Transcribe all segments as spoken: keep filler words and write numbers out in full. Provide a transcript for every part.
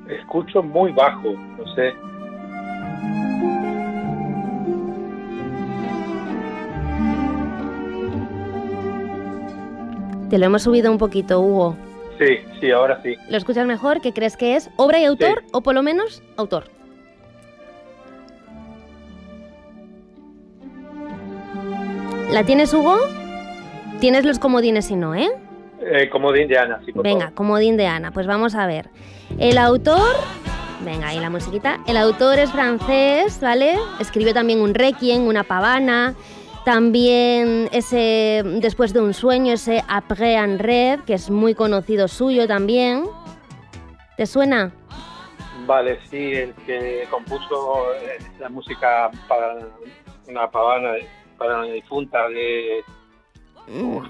escucho muy bajo, no sé. Te lo hemos subido un poquito, Hugo. Sí, sí, ahora sí. ¿Lo escuchas mejor? ¿Qué crees que es? ¿Obra y autor? Sí. O por lo menos, autor. ¿La tienes, Hugo? Tienes los comodines si no, ¿eh? Eh, comodín de Ana, sí, por Venga, favor. comodín de Ana. Pues vamos a ver. El autor... Venga, ahí la musiquita. El autor es francés, ¿vale? Escribió también un Requiem, una pavana... También ese Después de un sueño, ese Après un rêve, que es muy conocido suyo también. ¿Te suena? Vale, sí, el que compuso la música para una pavana, para una difunta de... Uf.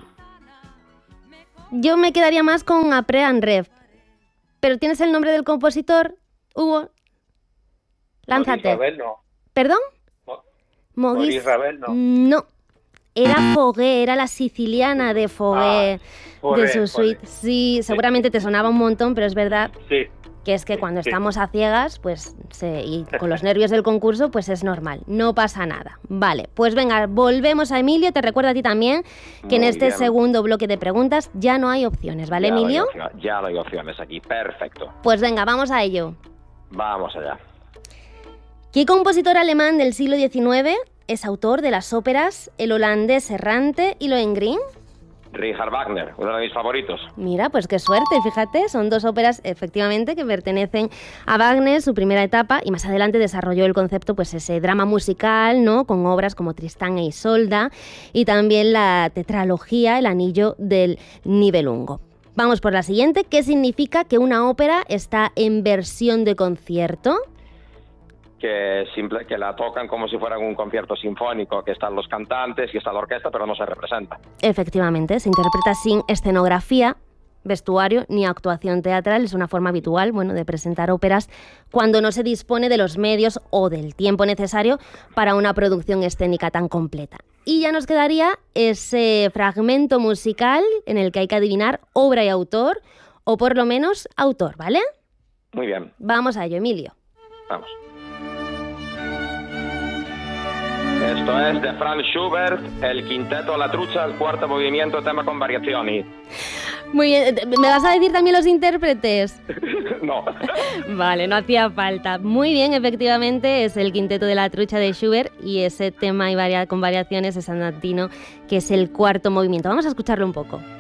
Yo me quedaría más con Après un rêve. ¿Pero tienes el nombre del compositor, Hugo? Lánzate. Maurice Ravel, no. ¿Perdón? Maurice Ravel, no. No. Era Fauré, era la siciliana de Fauré, ah, Fauré de su suite. Fauré. Sí, seguramente te sonaba un montón, pero es verdad Sí. que es que cuando sí. estamos a ciegas, pues, se, y con los nervios del concurso, pues es normal, no pasa nada. Vale, pues venga, volvemos a Emilio. Te recuerdo a ti también que Muy en este bien. segundo bloque de preguntas ya no hay opciones, ¿vale, Ya no hay Emilio? opción- ya no hay opciones aquí, perfecto. Pues venga, vamos a ello. Vamos allá. ¿Qué compositor alemán del siglo diecinueve es autor de las óperas El holandés errante y Lohengrin? Richard Wagner, uno de mis favoritos. Mira, pues qué suerte, fíjate, son dos óperas efectivamente que pertenecen a Wagner, su primera etapa, y más adelante desarrolló el concepto, pues ese drama musical, ¿no? Con obras como Tristán e Isolda y también la tetralogía El anillo del Nibelungo. Vamos por la siguiente. ¿Qué significa que una ópera está en versión de concierto? Que, simple, que la tocan como si fuera un concierto sinfónico, que están los cantantes y está la orquesta, pero no se representa. Efectivamente, se interpreta sin escenografía, vestuario ni actuación teatral. Es una forma habitual, bueno, de presentar óperas cuando no se dispone de los medios o del tiempo necesario para una producción escénica tan completa. Y ya nos quedaría ese fragmento musical en el que hay que adivinar obra y autor, o por lo menos autor, ¿vale? Muy bien, Vamos a ello, Emilio. vamos. Esto es de Franz Schubert, el quinteto La Trucha, el cuarto movimiento, tema con variaciones. Muy bien, ¿me vas a decir también los intérpretes? No. Vale, no hacía falta. Muy bien, efectivamente, es el quinteto de La Trucha de Schubert y ese tema y varia- con variaciones es andantino, que es el cuarto movimiento. Vamos a escucharlo un poco.